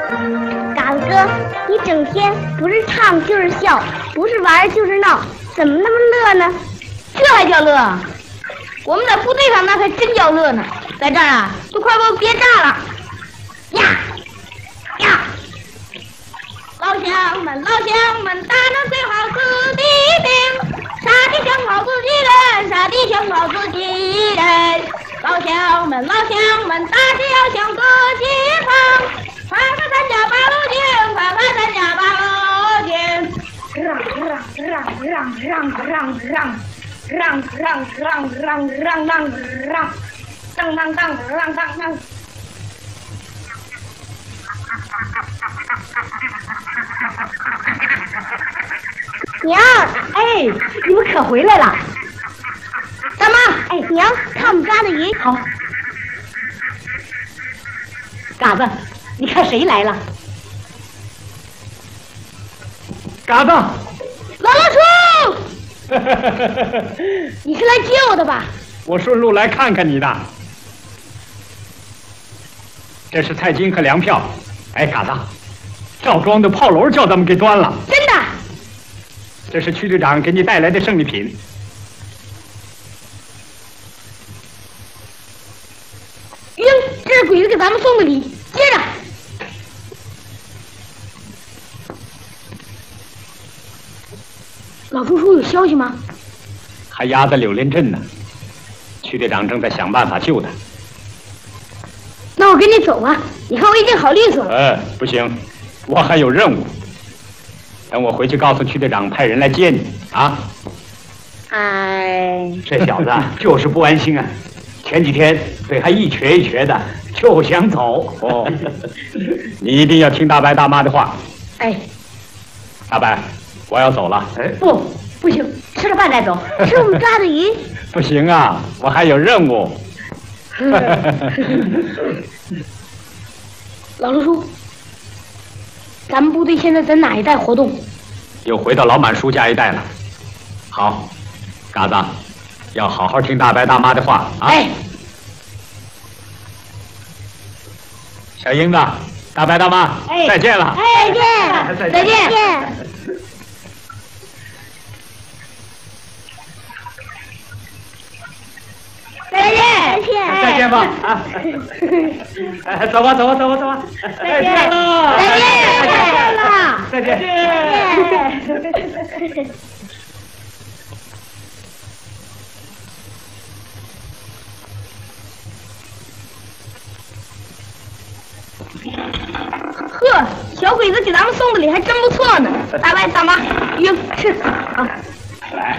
嘎子哥，你整天不是唱就是笑，不是玩就是闹，怎么那么乐呢？ 这还叫乐啊？我们在部队上那才真叫乐呢，在这儿啊，都快给我憋炸了！呀呀！老乡们，老乡们，打仗最好自己定，杀敌想好自己人，杀敌想好自己人。老乡们，老乡们，打击要向自己放，快快参加八路军，快快参加八路军！让娘， 哎，你们可回来了！大妈， 哎，娘，看我们抓的鱼。 好。嘎子，你看谁来了？ 嘎子， 老老鼠！你是来接我的吧？ 我顺路来看看你的。这是菜金和粮票。哎，嘎子，赵庄的炮楼叫咱们给端了。 真的？ 这是区队长给你带来的胜利品。 哟，这是鬼子给咱们送的礼，接着。老叔叔有消息吗？ 还压在柳林镇呢，区队长正在想办法救他。 那我跟你走啊！你看我已经好利索了。 不行，我还有任务。等我回去告诉区队长派人来接你啊！ 哎， 这小子就是不安心啊！前几天嘴还一瘸一瘸的，就想走。哦，你一定要听大白大妈的话。 哎， 大白，我要走了。哎， 不行，吃了饭再走。 是我们抓的鱼。 不行啊，我还有任务。 老叔叔，咱们部队现在在哪一带活动？ 又回到老满叔家一带了。好，嘎子，要好好听大白大妈的话啊！ 哎， 小英子，大白大妈， 哎， 再见了！ 再见， 再见。 再见， 再见吧！啊，哎，走吧，走吧，走吧，走吧！ 再见了， 再见！ 呵，小鬼子给咱们送的礼还真不错呢。大白大妈，哟，吃啊！ 来，